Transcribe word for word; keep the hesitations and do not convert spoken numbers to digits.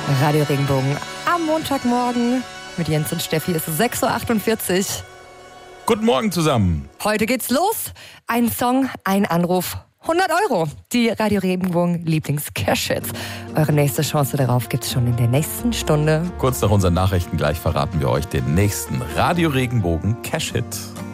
Radio Regenbogen am Montagmorgen mit Jens und Steffi. Es ist sechs Uhr achtundvierzig. Guten Morgen zusammen. Heute geht's los. Ein Song, ein Anruf, hundert Euro. Die Radio Regenbogen Lieblings-Cash-Hits. Eure nächste Chance darauf gibt's schon in der nächsten Stunde. Kurz nach unseren Nachrichten gleich verraten wir euch den nächsten Radio Regenbogen Cash-Hit.